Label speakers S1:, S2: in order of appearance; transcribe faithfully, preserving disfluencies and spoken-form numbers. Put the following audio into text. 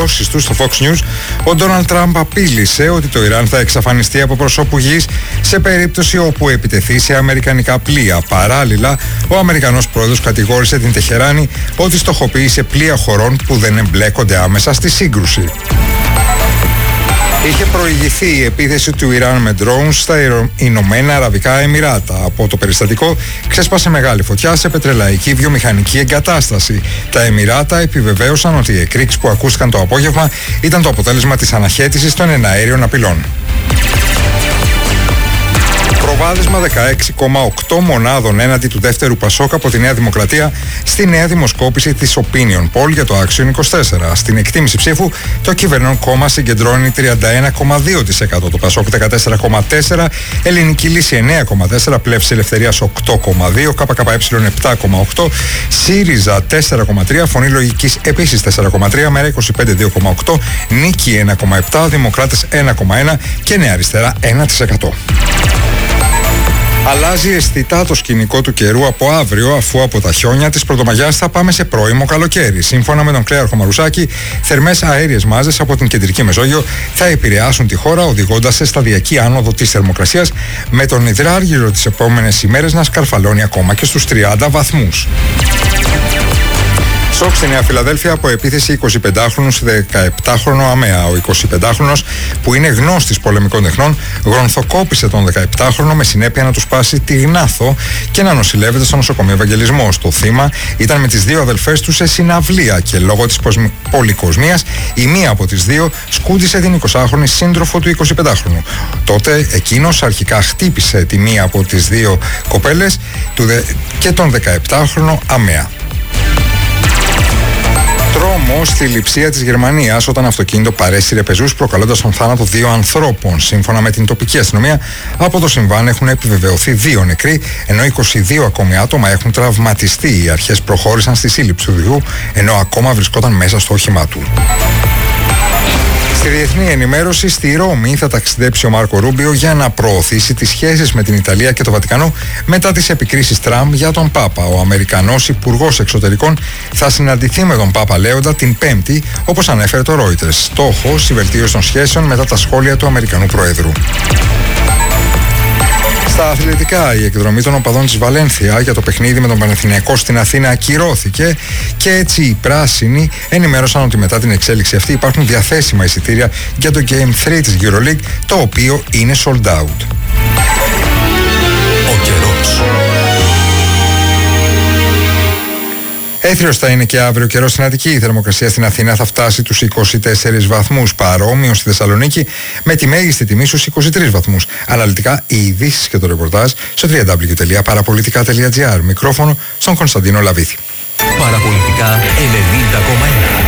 S1: δηλώσεις του στο Fox News, ο Ντόναλντ Τραμπ απείλησε ότι το Ιράν θα εξαφανιστεί από προσώπου γης σε περίπτωση όπου επιτεθεί σε αμερικανικά πλοία. Παράλληλα, ο Αμερικανός πρόεδρος κατηγόρησε την Τεχεράνη ότι στοχοποίησε πλοία χωρών που δεν εμπλέκονται άμεσα στη σύγκρουση. Είχε προηγηθεί η επίθεση του Ιράν με drones στα Ηνωμένα Αραβικά Εμιράτα. Από το περιστατικό ξέσπασε μεγάλη φωτιά σε πετρελαϊκή βιομηχανική εγκατάσταση. Τα Εμιράτα επιβεβαίωσαν ότι οι εκρήξεις που ακούστηκαν το απόγευμα ήταν το αποτέλεσμα της αναχέτησης των εναέριων απειλών. Προβάδισμα δεκαέξι κόμμα οκτώ μονάδων έναντι του δεύτερου Πασόκ από τη Νέα Δημοκρατία στη νέα δημοσκόπηση της Opinion Poll για το Action είκοσι τέσσερα. Στην εκτίμηση ψήφου, το κυβερνών κόμμα συγκεντρώνει τριάντα ένα κόμμα δύο τοις εκατό, το Πασόκ δεκατέσσερα κόμμα τέσσερα τοις εκατό, Ελληνική Λύση εννέα κόμμα τέσσερα τοις εκατό, Πλεύση Ελευθερίας οκτώ κόμμα δύο τοις εκατό, ΚΚΕ επτά κόμμα οκτώ τοις εκατό, ΣΥΡΙΖΑ τέσσερα κόμμα τρία τοις εκατό, Φωνή Λογικής επίσης τέσσερα κόμμα τρία τοις εκατό, Μέρα είκοσι πέντε δύο κόμμα οκτώ τοις εκατό, Νίκη ένα κόμμα επτά τοις εκατό, Δημοκράτες ένα κόμμα ένα τοις εκατό και Νέα Αριστερά ένα τοις εκατό. Αλλάζει αισθητά το σκηνικό του καιρού από αύριο, αφού από τα χιόνια της Πρωτομαγιάς θα πάμε σε πρώιμο καλοκαίρι. Σύμφωνα με τον Κλέαρχο Μαρουσάκη, θερμές αέριες μάζες από την κεντρική Μεσόγειο θα επηρεάσουν τη χώρα, οδηγώντας σε σταδιακή άνοδο της θερμοκρασίας, με τον υδράργυρο τις επόμενες ημέρες να σκαρφαλώνει ακόμα και στους τριάντα βαθμούς. Σοκ στη Νέα Φιλαδέλφια από επίθεση εικοσιπεντάχρονου σε δεκαεπτάχρονο αμαία. Ο εικοσιπεντάχρονος, που είναι γνώστης πολεμικών τεχνών, γρονθοκόπησε τον δεκαεπτάχρονο με συνέπεια να του σπάσει τη γνάθο και να νοσηλεύεται στο νοσοκομείο Ευαγγελισμός. Το θύμα ήταν με τις δύο αδελφές του σε συναυλία και λόγω της πολυκοσμίας η μία από τις δύο σκούντισε την εικοσάχρονη σύντροφο του εικοσιπεντάχρονου. Τότε εκείνος αρχικά χτύπησε τη μία από τις δύο κοπέλες και τον δεκαεπτάχρονο αμαία. Τρόμο στη Λειψία της Γερμανίας όταν αυτοκίνητο παρέσυρε πεζούς, προκαλώντας τον θάνατο δύο ανθρώπων. Σύμφωνα με την τοπική αστυνομία, από το συμβάν έχουν επιβεβαιωθεί δύο νεκροί, ενώ είκοσι δύο ακόμη άτομα έχουν τραυματιστεί. Οι αρχές προχώρησαν στη σύλληψη του οδηγού, ενώ ακόμα βρισκόταν μέσα στο όχημά του. Στη διεθνή ενημέρωση, στη Ρώμη θα ταξιδέψει ο Μάρκο Ρούμπιο για να προωθήσει τις σχέσεις με την Ιταλία και το Βατικανό μετά τις επικρίσεις Τραμπ για τον Πάπα. Ο Αμερικανός Υπουργός Εξωτερικών θα συναντηθεί με τον Πάπα Λέοντα την Πέμπτη, όπως ανέφερε το Reuters. Στόχος η βελτίωση των σχέσεων μετά τα σχόλια του Αμερικανού Προέδρου. Στα αθλητικά, η εκδρομή των οπαδών της Βαλένθια για το παιχνίδι με τον Παναθηναϊκό στην Αθήνα ακυρώθηκε και έτσι οι πράσινοι ενημέρωσαν ότι μετά την εξέλιξη αυτή υπάρχουν διαθέσιμα εισιτήρια για το Game τρία της EuroLeague, το οποίο είναι sold out. Ο καιρός. Έθριος θα είναι και αύριο καιρός στην Αττική. Η θερμοκρασία στην Αθήνα θα φτάσει τους είκοσι τέσσερις βαθμούς, παρόμοιο στη Θεσσαλονίκη με τη μέγιστη τιμή στους είκοσι τρεις βαθμούς. Αναλυτικά οι ειδήσεις και το ρεπορτάζ στο double-u double-u double-u τελεία παραπολιτικά τελεία τζι άρ. Μικρόφωνο στον Κωνσταντίνο Λαβίθη.
S2: Παραπολιτικά ενενήντα κόμμα ένα.